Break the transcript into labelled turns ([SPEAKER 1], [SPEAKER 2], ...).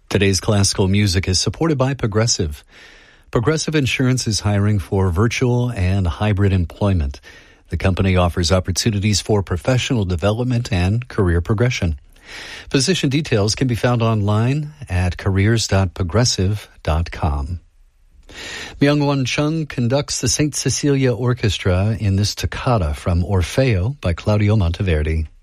[SPEAKER 1] Today's classical music is supported by Progressive. Progressive Insurance is hiring for virtual and hybrid employment. The company offers opportunities for professional development and career progression. Position details can be found online at careers.progressive.com. Myung-Won Chung conducts the St. Cecilia Orchestra in this toccata from Orfeo by Claudio Monteverdi.